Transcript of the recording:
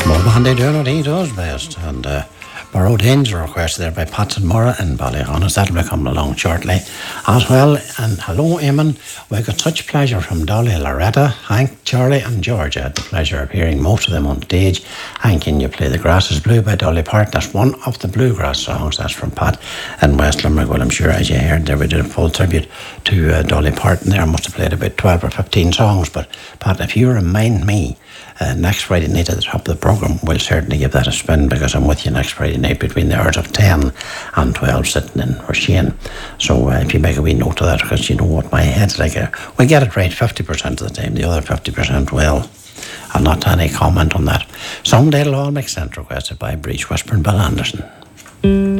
Monday doing he does best, and Borrowed Hinge requested there by Pat and Mora and Ballyhonest. That'll be coming along shortly as well. And hello, Eamon. We got such pleasure from Dolly, Loretta, Hank, Charlie and Georgia. Had the pleasure of hearing most of them on stage. Hank, can you play The Grass is Blue by Dolly Parton? That's one of the bluegrass songs. That's from Pat and West Limerick. Well, I'm sure as you heard there, we did a full tribute to Dolly Parton there. I must have played about 12 or 15 songs. But Pat, if you remind me, next Friday night at the top of the programme, we'll certainly give that a spin, because I'm with you next Friday night between the hours of 10 and 12 sitting in Roisin. So if you make a wee note of that, because you know what my head's like. We get it right 50% of the time, the other 50% well. I'll not any comment on that. Someday it'll all make sense, requested by Breach Whisper and Bill Anderson.